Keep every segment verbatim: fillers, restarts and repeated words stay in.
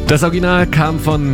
Das Original kam von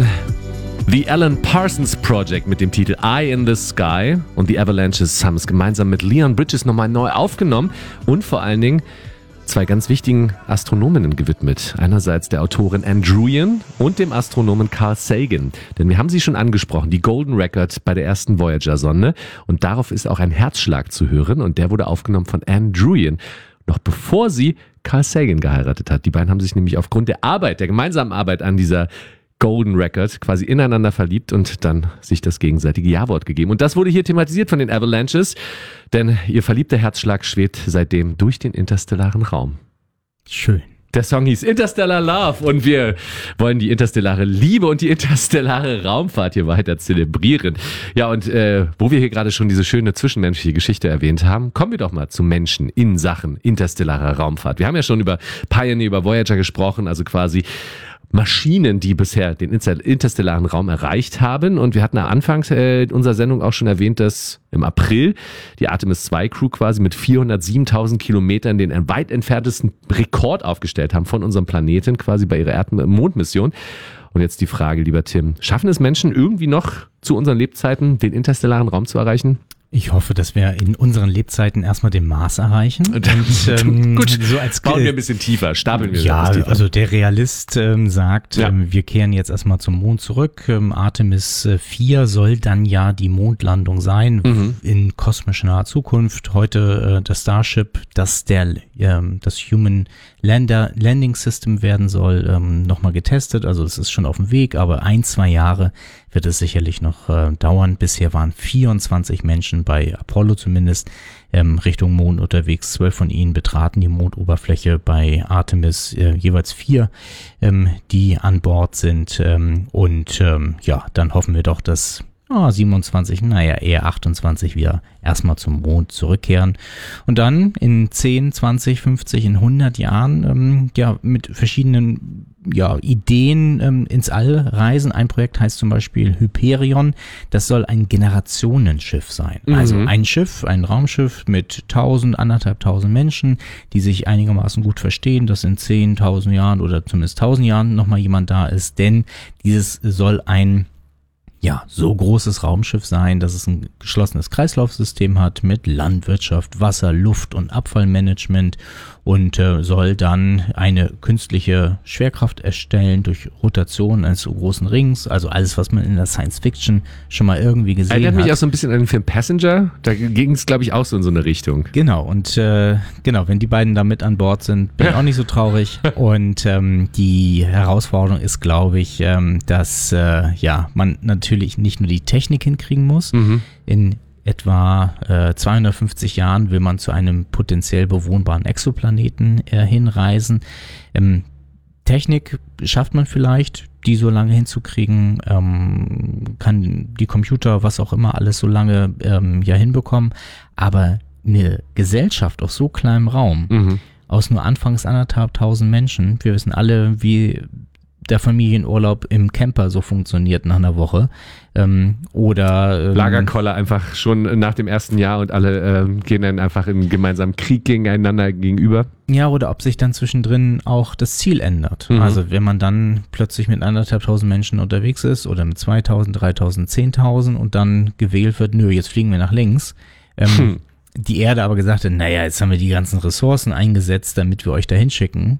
The Alan Parsons Project mit dem Titel Eye in the Sky und die Avalanches haben es gemeinsam mit Leon Bridges nochmal neu aufgenommen und vor allen Dingen zwei ganz wichtigen Astronominnen gewidmet. Einerseits der Autorin Anne Druyan und dem Astronomen Carl Sagan. Denn wir haben sie schon angesprochen, die Golden Record bei der ersten Voyager-Sonde. Und darauf ist auch ein Herzschlag zu hören und der wurde aufgenommen von Anne Druyan, noch bevor sie Carl Sagan geheiratet hat. Die beiden haben sich nämlich aufgrund der Arbeit, der gemeinsamen Arbeit an dieser Golden Record quasi ineinander verliebt und dann sich das gegenseitige Ja-Wort gegeben. Und das wurde hier thematisiert von den Avalanches, denn ihr verliebter Herzschlag schwebt seitdem durch den interstellaren Raum. Schön. Der Song hieß Interstellar Love und wir wollen die interstellare Liebe und die interstellare Raumfahrt hier weiter zelebrieren. Ja, und äh, wo wir hier gerade schon diese schöne zwischenmenschliche Geschichte erwähnt haben, kommen wir doch mal zu Menschen in Sachen interstellarer Raumfahrt. Wir haben ja schon über Pioneer, über Voyager gesprochen, also quasi Maschinen, die bisher den interstellaren Raum erreicht haben. Und wir hatten am Anfang äh, unserer Sendung auch schon erwähnt, dass im April die Artemis zwei Crew quasi mit vierhundertsiebentausend Kilometern den weit entferntesten Rekord aufgestellt haben von unserem Planeten, quasi bei ihrer Erd-Mondmission. Und jetzt die Frage, lieber Tim, schaffen es Menschen irgendwie noch zu unseren Lebzeiten, den interstellaren Raum zu erreichen? Ich hoffe, dass wir in unseren Lebzeiten erstmal den Mars erreichen. Und, ähm, gut, so als bauen wir ein bisschen tiefer, stapeln wir ja, tiefer. Also der Realist ähm, sagt, ja. ähm, wir kehren jetzt erstmal zum Mond zurück. Ähm, Artemis vier soll dann ja die Mondlandung sein, mhm. in kosmisch naher Zukunft. Heute äh, das Starship, das der ähm, das Human Lander Landing System werden soll, ähm, nochmal getestet. Also es ist schon auf dem Weg, aber ein, zwei Jahre wird es sicherlich noch äh, dauern. Bisher waren vierundzwanzig Menschen bei Apollo zumindest ähm, Richtung Mond unterwegs. Zwölf von ihnen betraten die Mondoberfläche, bei Artemis äh, jeweils vier, ähm, die an Bord sind. Ähm, und ähm, ja, dann hoffen wir doch, dass oh, siebenundzwanzig, naja, eher achtundzwanzig wieder erstmal zum Mond zurückkehren. Und dann in zehn, zwanzig, fünfzig, in hundert Jahren ähm, ja mit verschiedenen ja, Ideen ähm, ins All reisen. Ein Projekt heißt zum Beispiel Hyperion. Das soll ein Generationenschiff sein. Mhm. Also ein Schiff, ein Raumschiff mit tausend, anderthalbtausend Menschen, die sich einigermaßen gut verstehen, dass in zehntausend Jahren oder zumindest tausend Jahren nochmal jemand da ist. Denn dieses soll ein ja, so großes Raumschiff sein, dass es ein geschlossenes Kreislaufsystem hat mit Landwirtschaft, Wasser, Luft und Abfallmanagement und äh, soll dann eine künstliche Schwerkraft erstellen durch Rotation eines so großen Rings, also alles, was man in der Science Fiction schon mal irgendwie gesehen hat. Erinnert mich auch so ein bisschen an den Film Passenger, da ging es, glaube ich, auch so in so eine Richtung. Genau, und äh, genau, wenn die beiden da mit an Bord sind, bin ich auch nicht so traurig. Und ähm, die Herausforderung ist, glaube ich, ähm, dass äh, ja man natürlich nicht nur die Technik hinkriegen muss. Mhm. In etwa äh, zweihundertfünfzig Jahren will man zu einem potenziell bewohnbaren Exoplaneten äh, hinreisen. Ähm, Technik schafft man vielleicht, die so lange hinzukriegen, ähm, kann die Computer, was auch immer, alles so lange ähm, ja hinbekommen. Aber eine Gesellschaft auf so kleinem Raum, mhm. aus nur anfangs anderthalbtausend Menschen, wir wissen alle, wie der Familienurlaub im Camper so funktioniert nach einer Woche. Ähm, oder ähm, Lagerkoller einfach schon nach dem ersten Jahr und alle ähm, gehen dann einfach in gemeinsamen Krieg gegeneinander gegenüber. Ja, oder ob sich dann zwischendrin auch das Ziel ändert. Mhm. Also wenn man dann plötzlich mit anderthalbtausend Menschen unterwegs ist oder mit zweitausend, dreitausend, zehntausend und dann gewählt wird, nö, jetzt fliegen wir nach links. Ähm, hm. Die Erde aber gesagt hat, naja, jetzt haben wir die ganzen Ressourcen eingesetzt, damit wir euch dahin schicken.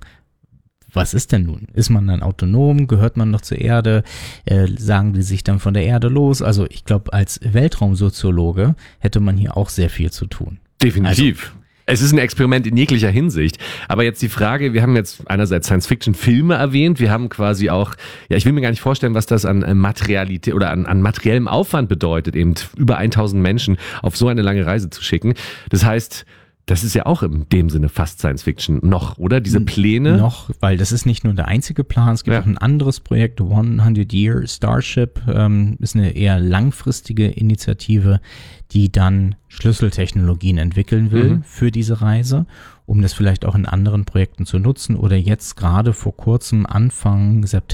Was ist denn nun? Ist man dann autonom? Gehört man noch zur Erde? Äh, sagen die sich dann von der Erde los? Also ich glaube, als Weltraumsoziologe hätte man hier auch sehr viel zu tun. Definitiv. Also, es ist ein Experiment in jeglicher Hinsicht. Aber jetzt die Frage, wir haben jetzt einerseits Science-Fiction-Filme erwähnt, wir haben quasi auch, ja, ich will mir gar nicht vorstellen, was das an Materialität oder an, an materiellem Aufwand bedeutet, eben über tausend Menschen auf so eine lange Reise zu schicken. Das heißt, das ist ja auch in dem Sinne fast Science Fiction noch, oder? Diese Pläne? Noch, weil das ist nicht nur der einzige Plan. Es gibt ja auch ein anderes Projekt, hundert Year Starship, ähm, ist eine eher langfristige Initiative, die dann Schlüsseltechnologien entwickeln will mhm. für diese Reise, um das vielleicht auch in anderen Projekten zu nutzen oder jetzt gerade vor kurzem Anfang September